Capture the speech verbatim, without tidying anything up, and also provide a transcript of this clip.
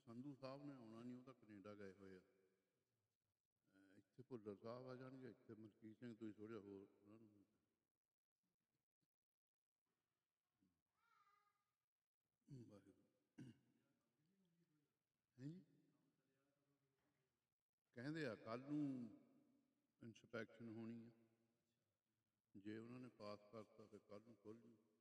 ਸੰਧੂ ਸਾਹਿਬ ਨੇ ਆਉਣਾ ਨਹੀਂ, ਉਹ ਤਾਂ ਕੈਨੇਡਾ ਗਏ ਹੋਏ ਆ। ਇੱਥੇ ਭੁੱਲਰ ਸਾਹਿਬ ਆ ਜਾਣਗੇ, ਇੱਥੇ ਮਲਕੀਤ ਸਿੰਘ ਤੁਸੀਂ ਥੋੜ੍ਹਾ ਹੋਰ ਉਹਨਾਂ ਨੂੰ ਵਾਹਿਗੁਰੂ ਹੈ ਜੀ। ਕਹਿੰਦੇ ਆ ਕੱਲ੍ਹ ਨੂੰ ਇੰਸਪੈਕਸ਼ਨ ਹੋਣੀ ਆ, ਜੇ ਉਹਨਾਂ ਨੇ ਪਾਸ ਕਰਤਾ ਫਿਰ ਕੱਲ੍ਹ ਨੂੰ ਖੁੱਲ੍ਹ ਜੂ।